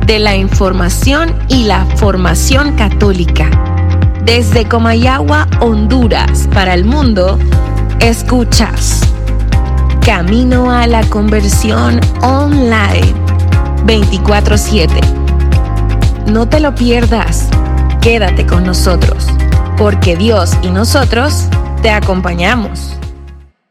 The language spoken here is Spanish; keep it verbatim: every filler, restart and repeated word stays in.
de la información y la formación católica. Desde Comayagua, Honduras, para el mundo, escuchas Camino a la Conversión Online veinticuatro siete. No te lo pierdas, quédate con nosotros, porque Dios y nosotros te acompañamos.